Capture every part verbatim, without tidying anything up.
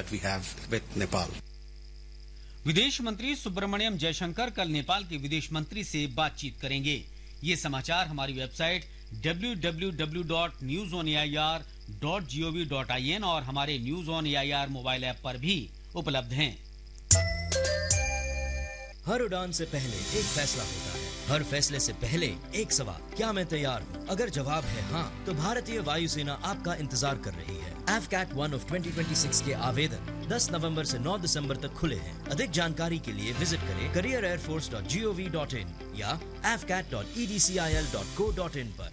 that we have with Nepal. विदेश मंत्री सुब्रमण्यम जयशंकर कल नेपाल के विदेश मंत्री से बातचीत करेंगे। ये समाचार हमारी website W W W dot news on A I R dot G O V dot I N और हमारे news on A I R mobile app पर भी उपलब्ध हैं। हर उड़ान से पहले एक फैसला होता है, हर फैसले से पहले एक सवाल, क्या मैं तैयार हूँ? अगर जवाब है हाँ, तो भारतीय वायुसेना आपका इंतजार कर रही है। F cat one of twenty twenty six के आवेदन दस नवंबर से नौ दिसंबर तक खुले हैं। अधिक जानकारी के लिए विजिट करें career air force dot G O V dot in या F cat dot E D C I L dot co dot in पर।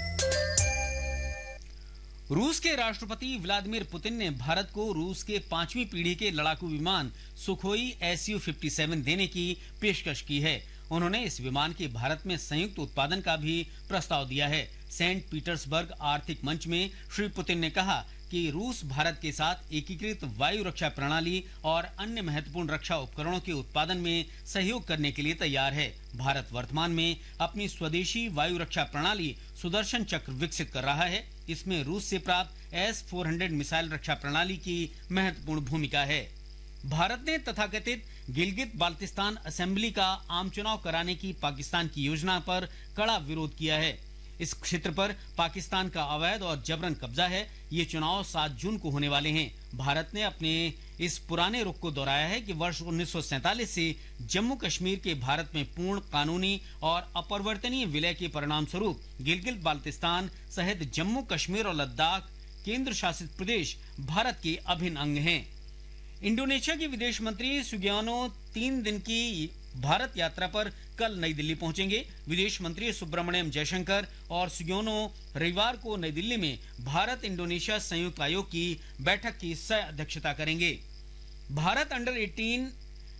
रूस के राष्ट्रपति व्लादिमीर पुतिन ने भारत को रूस के पांचवी पीढ़ी के लड़ाकू विमान Sukhoi S U fifty seven देने की पेशकश की है। उन्होंने इस विमान के भारत में संयुक्त उत्पादन का भी प्रस्ताव दिया है। सेंट पीटर्सबर्ग आर्थिक मंच में श्री पुतिन ने कहा कि रूस भारत के साथ एकीकृत वायु रक्षा प्रणाली और अन्य महत्वपूर्ण रक्षा उपकरणों के उत्पादन में सहयोग करने के लिए तैयार है। भारत वर्तमान में अपनी स्वदेशी वायु रक्षा प्रणाली सुदर्शन चक्र विकसित कर रहा है। इसमें रूस से प्राप्त एस फोर हंड्रेड मिसाइल रक्षा प्रणाली की महत्वपूर्ण भूमिका है। भारत ने तथाकथित गिलगित बाल्टिस्तान असेंबली का आम चुनाव कराने की पाकिस्तान की योजना पर कड़ा विरोध किया है। इस क्षेत्र पर पाकिस्तान का अवैध और जबरन कब्जा है। ये चुनाव सात जून को होने वाले हैं। भारत ने अपने इस पुराने रुख को दोहराया है कि वर्ष उन्नीस सौ सैंतालीस से जम्मू कश्मीर के भारत में पूर्ण कानूनी और अपरिवर्तनीय विलय के परिणाम स्वरूप गिलगित बाल्टिस्तान सहित जम्मू कश्मीर और लद्दाख केंद्र शासित प्रदेश भारत के अभिन्न अंग हैं। इंडोनेशिया के विदेश मंत्री सुगियानो तीन दिन की भारत यात्रा पर कल नई दिल्ली पहुंचेंगे। विदेश मंत्री सुब्रमण्यम जयशंकर और सुगियानो रविवार को नई दिल्ली में भारत इंडोनेशिया संयुक्त आयोग की बैठक की सह अध्यक्षता करेंगे। भारत अंडर अठारह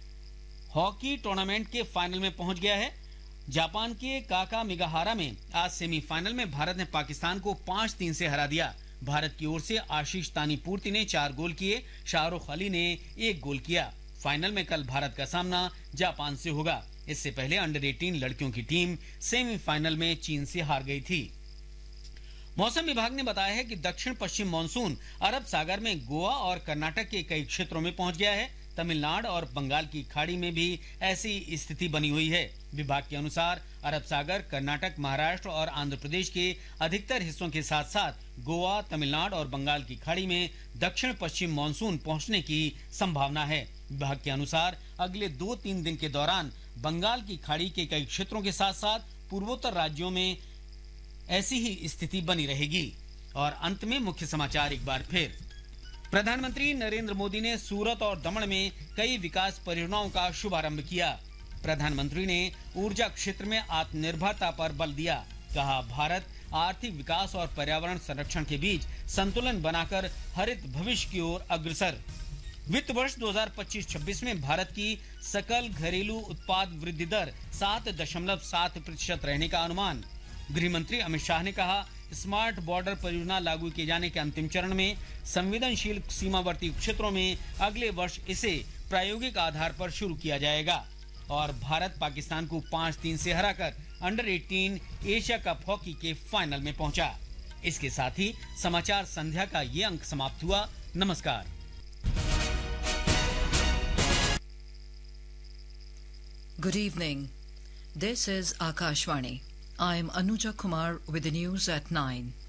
हॉकी टूर्नामेंट के फाइनल में पहुंच गया है। जापान के काकामिगाहारा में आज सेमीफाइनल में भारत ने पाकिस्तान को पांच तीन से हरा दिया। भारत की ओर से आशीष तानीपूर्ति ने चार गोल किए, शाहरुख अली ने एक गोल किया। फाइनल में कल भारत का सामना जापान से होगा। इससे पहले अंडर अठारह लड़कियों की टीम सेमीफाइनल में चीन से हार गई थी। मौसम विभाग ने बताया है कि दक्षिण पश्चिम मानसून अरब सागर में गोवा और कर्नाटक के कई क्षेत्रों में पहुंच गया है। तमिलनाडु और बंगाल की खाड़ी में भी ऐसी स्थिति बनी हुई है। विभाग के अनुसार अरब सागर, कर्नाटक, महाराष्ट्र और आंध्र प्रदेश के अधिकतर हिस्सों के साथ साथ गोवा, तमिलनाडु और बंगाल की खाड़ी में दक्षिण पश्चिम मानसून पहुंचने की संभावना है। विभाग के अनुसार अगले दो तीन दिन के दौरान बंगाल की खाड़ी के कई क्षेत्रों के साथ साथ पूर्वोत्तर राज्यों में ऐसी ही स्थिति बनी रहेगी। और अंत में मुख्य समाचार एक बार फिर। प्रधानमंत्री नरेंद्र मोदी ने सूरत और दमन में कई विकास परियोजनाओं का शुभारंभ किया। प्रधानमंत्री ने ऊर्जा क्षेत्र में आत्मनिर्भरता पर बल दिया। कहा, भारत आर्थिक विकास और पर्यावरण संरक्षण के बीच संतुलन बनाकर हरित भविष्य की ओर अग्रसर। वित्त वर्ष दो हज़ार पच्चीस छब्बीस में भारत की सकल घरेलू उत्पाद वृद्धि दर सात दशमलव सात प्रतिशत रहने का अनुमान। गृह मंत्री अमित शाह ने कहा, स्मार्ट बॉर्डर परियोजना लागू किए जाने के अंतिम चरण में संवेदनशील सीमावर्ती क्षेत्रों में अगले वर्ष इसे प्रायोगिक आधार पर शुरू किया जाएगा। और भारत पाकिस्तान को पांच तीन से हराकर अंडर अठारह एशिया कप हॉकी के फाइनल में पहुंचा। इसके साथ ही समाचार संध्या का ये अंक समाप्त हुआ। नमस्कार। Good evening. This is Akashvani. I am Anuja Kumar with the news at nine.